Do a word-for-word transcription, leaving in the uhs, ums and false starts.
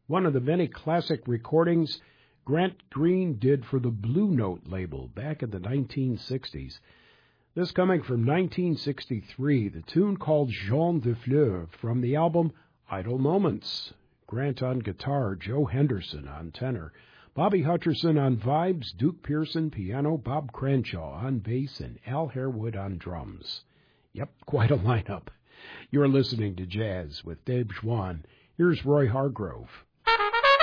one of the many classic recordings Grant Green did for the Blue Note label back in the nineteen sixties. This coming from nineteen sixty-three, the tune called Jean de Fleur from the album Idle Moments. Grant on guitar, Joe Henderson on tenor, Bobby Hutcherson on vibes, Duke Pearson piano, Bob Cranshaw on bass, and Al Harewood on drums. Yep, quite a lineup. You're listening to Jazz with Dave Schwann. Here's Roy Hargrove.